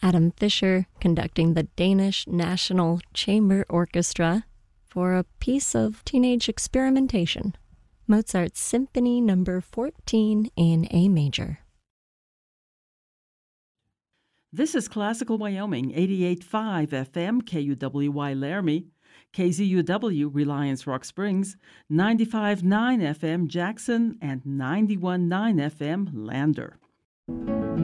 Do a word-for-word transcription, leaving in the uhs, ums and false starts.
Adam Fischer conducting the Danish National Chamber Orchestra for a piece of teenage experimentation, Mozart's Symphony Number fourteen in A major. This is Classical Wyoming, eighty-eight point five F M, K U W Y Laramie, K Z U W Reliance Rock Springs, ninety-five point nine F M Jackson, and ninety-one point nine F M Lander.